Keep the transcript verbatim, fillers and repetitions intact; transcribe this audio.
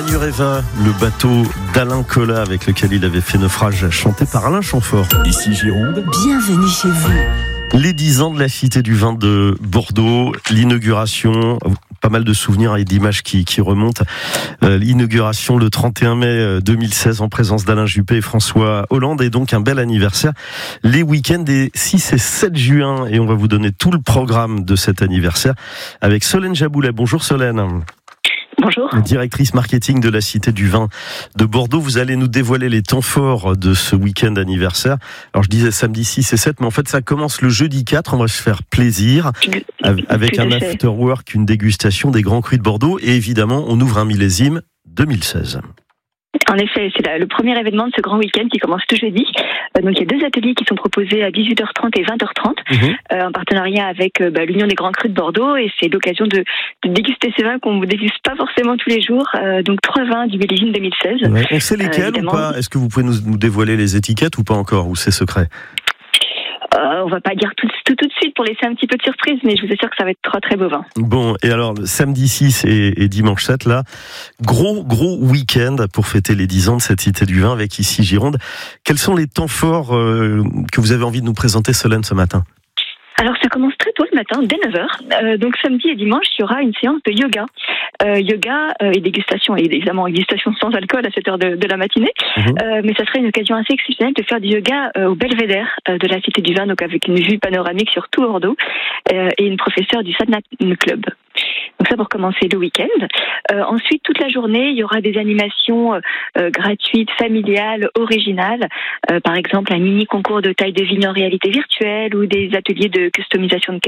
Manureva, le bateau d'Alain Colas avec lequel il avait fait naufrage, chanté par Alain Chamfort. Ici Gironde. Bienvenue chez vous. Les dix ans de la Cité du Vin de Bordeaux, l'inauguration, pas mal de souvenirs et d'images qui, qui remontent. Euh, l'inauguration le trente et un mai deux mille seize en présence d'Alain Juppé et François Hollande, et donc un bel anniversaire. Les week-ends des six et sept juin, et on va vous donner tout le programme de cet anniversaire avec Solène Jaboulet. Bonjour Solène. Bonjour. Directrice marketing de la Cité du Vin de Bordeaux. Vous allez nous dévoiler les temps forts de ce week-end anniversaire. Alors je disais samedi six et sept, mais en fait ça commence le jeudi quatre. On va se faire plaisir avec un after work, une dégustation des grands crus de Bordeaux, et évidemment on ouvre un millésime deux mille seize. En effet, c'est le premier événement de ce grand week-end qui commence ce jeudi. Euh, donc il y a deux ateliers qui sont proposés à dix-huit heures trente et vingt heures trente, mmh. euh, en partenariat avec euh, bah, l'Union des Grands Crus de Bordeaux, et c'est l'occasion de, de déguster ces vins qu'on ne déguste pas forcément tous les jours. Euh, donc trois vins du millésime deux mille seize. Ouais. On sait lesquels euh, ou pas ? Est-ce que vous pouvez nous, nous dévoiler les étiquettes ou pas encore, ou c'est secret ? Euh, on va pas dire tout, tout, tout de suite pour laisser un petit peu de surprise, mais je vous assure que ça va être trois très beaux vins. Bon, et alors samedi six et, et dimanche sept, là, gros gros week-end pour fêter les dix ans de cette Cité du Vin avec ici Gironde. Quels sont les temps forts euh, que vous avez envie de nous présenter, Solène, ce matin ? Alors ça commence très tôt le matin, dès neuf heures. Euh, donc samedi et dimanche, il y aura une séance de yoga. Euh, yoga euh, et dégustation, et évidemment dégustation sans alcool à cette heure de, de la matinée. Mmh. Euh, mais ça serait une occasion assez exceptionnelle de faire du yoga euh, au belvédère euh, de la Cité du Vin, donc avec une vue panoramique sur tout Bordeaux, euh, et une professeure du Sadhana Club. Donc ça pour commencer le week-end. Euh, ensuite, toute la journée, il y aura des animations euh, gratuites, familiales, originales. Euh, par exemple, un mini concours de taille de vigne en réalité virtuelle ou des ateliers de customisation de